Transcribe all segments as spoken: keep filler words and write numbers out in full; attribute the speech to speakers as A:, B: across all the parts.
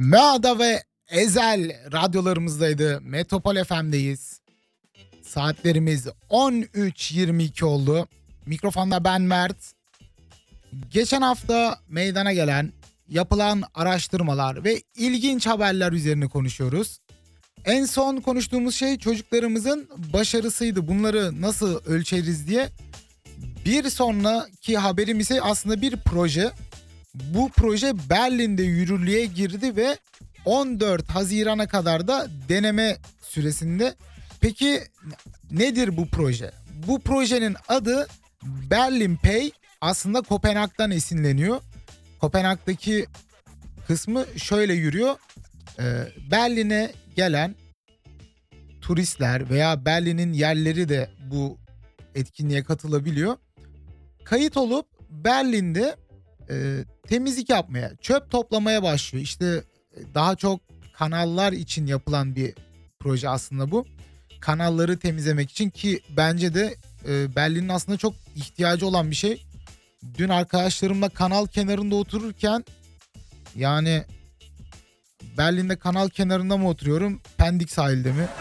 A: Meada ve Ezel radyolarımızdaydı. Metropol F M'deyiz. Saatlerimiz on üç yirmi iki oldu. Mikrofonda ben Mert. Geçen hafta meydana gelen, yapılan araştırmalar ve ilginç haberler üzerine konuşuyoruz. En son konuştuğumuz şey çocuklarımızın başarısıydı. Bunları nasıl ölçeriz diye. Bir sonraki haberim ise aslında bir proje. Bu proje Berlin'de yürürlüğe girdi ve on dört Haziran'a kadar da deneme süresinde. Peki nedir bu proje? Bu projenin adı Berlin Pay, aslında Kopenhag'dan esinleniyor. Kopenhag'daki kısmı şöyle yürüyor. Ee, Berlin'e gelen turistler veya Berlin'in yerleri de bu etkinliğe katılabiliyor. Kayıt olup Berlin'de e, temizlik yapmaya, çöp toplamaya başlıyor. İşte daha çok kanallar için yapılan bir proje aslında bu. Kanalları temizlemek için, ki bence de e, Berlin'in aslında çok ihtiyacı olan bir şey. Dün arkadaşlarımla kanal kenarında otururken, yani Berlin'de kanal kenarında mı oturuyorum, Pendik sahilde mi?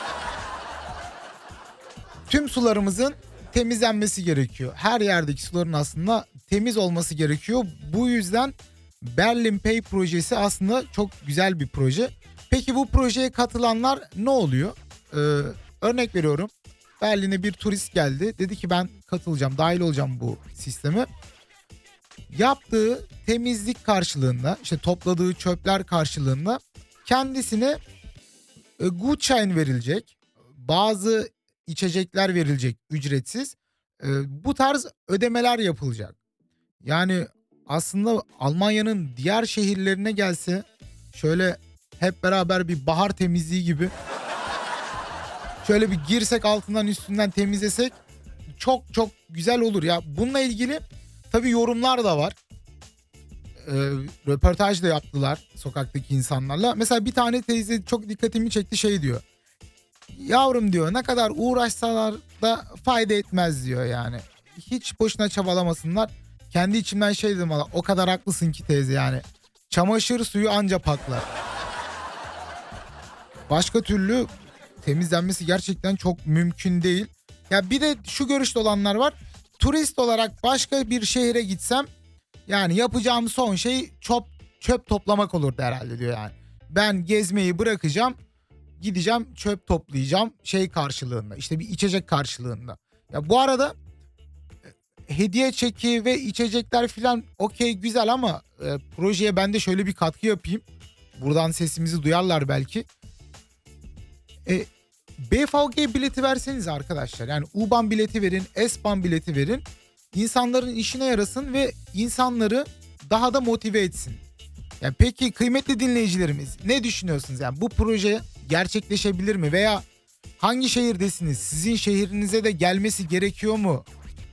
A: Tüm sularımızın temizlenmesi gerekiyor. Her yerdeki suların aslında temiz olması gerekiyor. Bu yüzden Berlin Pay projesi aslında çok güzel bir proje. Peki bu projeye katılanlar ne oluyor? Ee, örnek veriyorum. Berlin'e bir turist geldi. Dedi ki ben katılacağım, dahil olacağım bu sisteme. Yaptığı temizlik karşılığında, işte topladığı çöpler karşılığında kendisine e, Gutschein verilecek. Bazı içecekler verilecek ücretsiz. E, bu tarz ödemeler yapılacak. Yani aslında Almanya'nın diğer şehirlerine gelse, şöyle hep beraber bir bahar temizliği gibi şöyle bir girsek, altından üstünden temizlesek çok çok güzel olur ya. Bununla ilgili tabii yorumlar da var. Ee, röportaj da yaptılar sokaktaki insanlarla. Mesela bir tane teyze çok dikkatimi çekti, şey diyor. Yavrum diyor, ne kadar uğraşsalar da fayda etmez diyor yani. Hiç boşuna çabalamasınlar. Kendi içimden şey dedim, valla o kadar haklısın ki teyze yani. Çamaşır suyu anca paklar. Başka türlü temizlenmesi gerçekten çok mümkün değil. Ya bir de şu görüşte olanlar var. Turist olarak başka bir şehre gitsem, yani yapacağım son şey çöp, çöp toplamak olurdu herhalde diyor yani. Ben gezmeyi bırakacağım, gideceğim çöp toplayacağım şey karşılığında, işte bir içecek karşılığında. Ya bu arada hediye çeki ve içecekler filan okey, güzel, ama e, projeye ben de şöyle bir katkı yapayım. Buradan sesimizi duyarlar belki. E, B V G bileti verseniz arkadaşlar. Yani U-Bahn bileti verin, S-Bahn bileti verin. İnsanların işine yarasın ve insanları daha da motive etsin. Yani peki kıymetli dinleyicilerimiz, ne düşünüyorsunuz? Yani bu proje gerçekleşebilir mi? Veya hangi şehirdesiniz? Sizin şehrinize de gelmesi gerekiyor mu?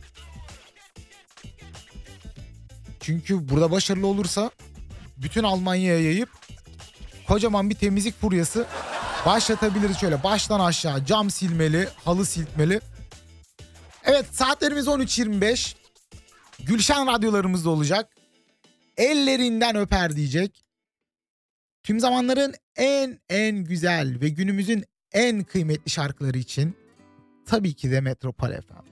A: Çünkü burada başarılı olursa bütün Almanya'ya yayıp kocaman bir temizlik furyası başlatabiliriz, şöyle baştan aşağı cam silmeli, halı silmeli. Evet, saatlerimiz on üç yirmi beş. Gülşen radyolarımızda olacak. Ellerinden öper diyecek. Tüm zamanların en en güzel ve günümüzün en kıymetli şarkıları için tabii ki de Metropol F M.